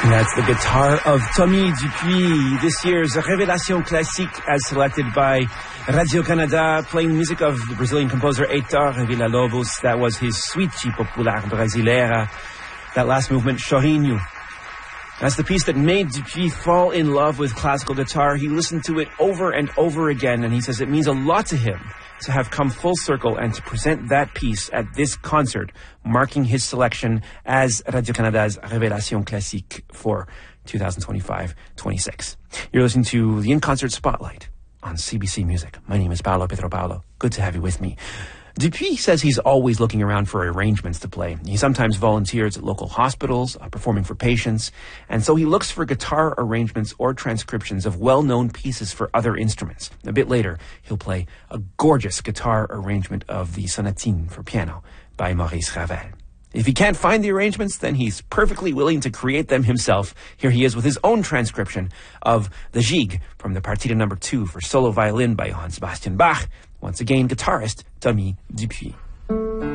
That's the guitar of Tommy Dupuis, this year's Révélation Classique as selected by Radio-Canada, playing music of the Brazilian composer Heitor Villa-Lobos. That was his Suite Popular Brasileira, that last movement, Chorinho. That's the piece that made Dupuis fall in love with classical guitar. He listened to it over and over again, and he says it means a lot to him to have come full circle and to present that piece at this concert, marking his selection as Radio-Canada's Révélation Classique for 2025-26. You're listening to the In-Concert Spotlight on CBC Music. My name is Paolo Pedro Paolo. Good to have you with me. Dupuis says he's always looking around for arrangements to play. He sometimes volunteers at local hospitals, performing for patients, and so he looks for guitar arrangements or transcriptions of well-known pieces for other instruments. A bit later, he'll play a gorgeous guitar arrangement of the Sonatine for piano by Maurice Ravel. If he can't find the arrangements, then he's perfectly willing to create them himself. Here he is with his own transcription of the Gigue from the Partita No. 2 for solo violin by Johann Sebastian Bach. Once again, guitarist Tommy Dupuis.